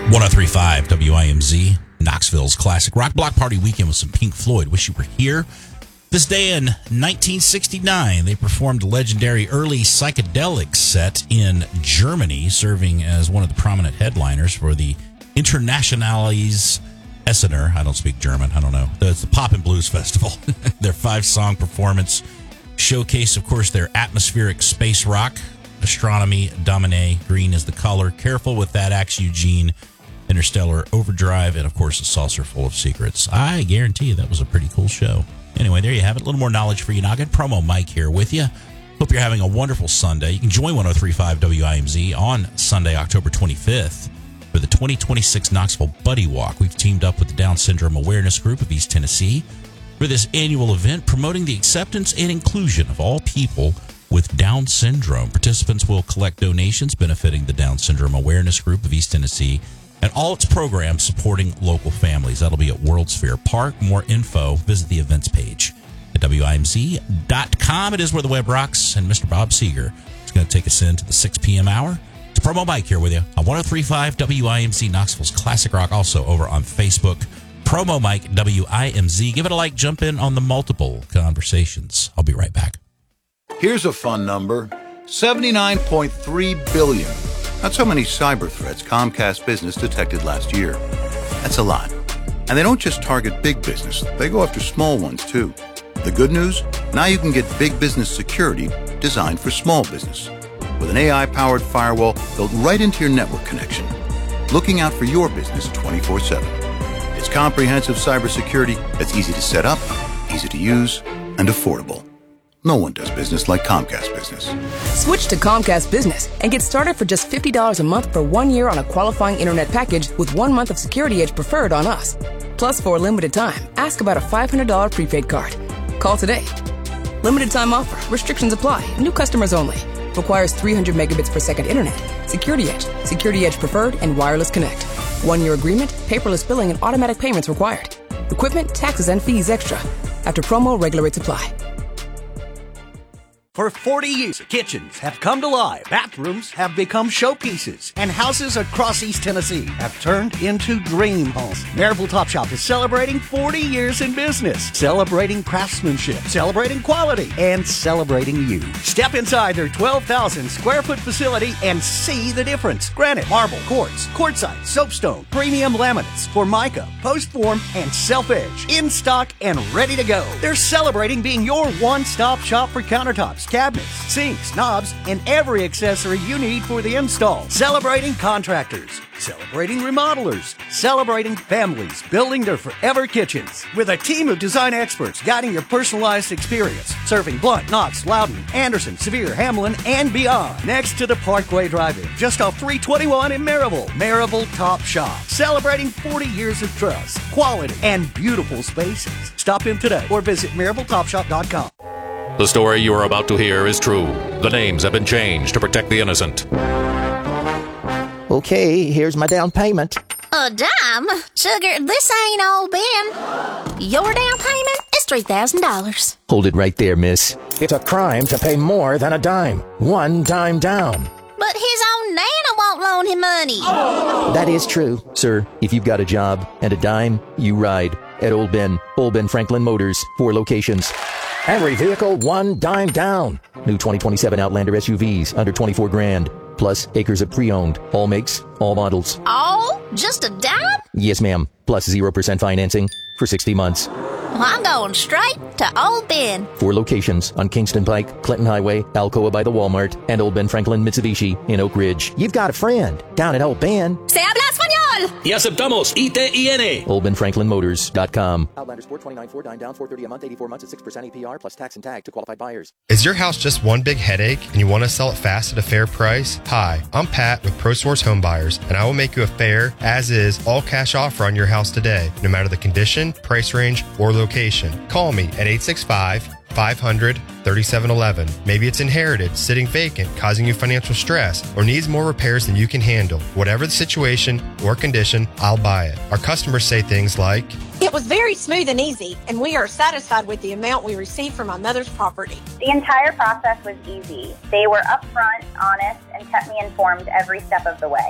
103.5 WIMZ, Knoxville's classic rock block party weekend with some Pink Floyd. Wish you were here. This day in 1969, they performed a legendary early psychedelic set in Germany, serving as one of the prominent headliners for the Internationales Essener. I don't speak German. I don't know. It's the Pop and Blues Festival. Their 5-song performance showcase, of course, their atmospheric space rock. Astronomy, Domine, Green is the color. Careful with that, Axe Eugene, Interstellar Overdrive, and of course, A Saucer Full of Secrets. I guarantee you that was a pretty cool show. Anyway, there you have it. A little more knowledge for you noggin. Promo Mike here with you. Hope you're having a wonderful Sunday. You can join 103.5 WIMZ on Sunday, October 25th for the 2026 Knoxville Buddy Walk. We've teamed up with the Down Syndrome Awareness Group of East Tennessee for this annual event promoting the acceptance and inclusion of all people with Down syndrome. Participants will collect donations benefiting the Down Syndrome Awareness Group of East Tennessee and all its programs supporting local families. That'll be at World's Fair Park. More info, visit the events page at WIMZ.com. It is where the web rocks, and Mr. Bob Seeger is going to take us into the 6 p.m. hour. It's Promo Mike here with you on 103.5 WIMZ, Knoxville's classic rock, also over on Facebook. Promo Mike, WIMZ. Give it a like, jump in on the multiple conversations. I'll be right back. Here's a fun number, 79.3 billion. That's how many cyber threats Comcast Business detected last year. That's a lot. And they don't just target big business, they go after small ones too. The good news? Now you can get big business security designed for small business. With an AI-powered firewall built right into your network connection, looking out for your business 24/7. It's comprehensive cybersecurity that's easy to set up, easy to use, and affordable. No one does business like Comcast Business. Switch to Comcast Business and get started for just $50 a month for 1 year on a qualifying internet package with 1 month of Security Edge preferred on us. Plus, for a limited time, ask about a $500 prepaid card. Call today. Limited time offer. Restrictions apply. New customers only. Requires 300 megabits per second internet. Security Edge. Security Edge preferred and wireless connect. 1 year agreement, paperless billing, and automatic payments required. Equipment, taxes, and fees extra. After promo, regular rates apply. For 40 years, kitchens have come to life, bathrooms have become showpieces, and houses across East Tennessee have turned into dream homes. Maryville Topshop is celebrating 40 years in business, celebrating craftsmanship, celebrating quality, and celebrating you. Step inside their 12,000 square foot facility and see the difference. Granite, marble, quartz, quartzite, soapstone, premium laminates, Formica, post form, and self-edge. In stock and ready to go. They're celebrating being your one-stop shop for countertops, cabinets, sinks, knobs, and every accessory you need for the install. Celebrating contractors, celebrating remodelers, celebrating families building their forever kitchens. With a team of design experts guiding your personalized experience, serving Blount, Knox, Loudon, Anderson, Sevier, Hamlin, and beyond. Next to the Parkway Drive-In, just off 321 in Maryville. Maryville Top Shop, celebrating 40 years of trust, quality, and beautiful spaces. Stop in today or visit MaryvilleTopShop.com. The story you are about to hear is true. The names have been changed to protect the innocent. Okay, here's my down payment. A dime? Sugar, this ain't all Ben. Your down payment is $3,000. Hold it right there, miss. It's a crime to pay more than a dime. One dime down. But his own Nana won't loan him money. That is true. Sir, if you've got a job and a dime, you ride at Old Ben Franklin Motors, 4 locations. Every vehicle, one dime down. New 2027 Outlander SUVs under 24 grand. Plus acres of pre-owned. All makes, all models. Oh, just a dime? Yes, ma'am. Plus 0% financing for 60 months. Well, I'm going straight to Old Ben. 4 locations on Kingston Pike, Clinton Highway, Alcoa by the Walmart, and Old Ben Franklin Mitsubishi in Oak Ridge. You've got a friend down at Old Ben. Se habla español. Y aceptamos ITIN. OldBenFranklinMotors.com. Outlander Sport 29 4 dime down $430 a month, 84 months at 6% APR plus tax and tag to qualified buyers. Is your house just one big headache and you want to sell it fast at a fair price? Hi, I'm Pat with ProSource Home Buyers, and I will make you a fair, as-is, all-cash offer on your house today, no matter the condition, price range, or location. Call me at 865-500-3711. Maybe it's inherited, sitting vacant, causing you financial stress, or needs more repairs than you can handle. Whatever the situation or condition, I'll buy it. Our customers say things like, "It was very smooth and easy, and we are satisfied with the amount we received from my mother's property." The entire process was easy. They were upfront, honest, and kept me informed every step of the way.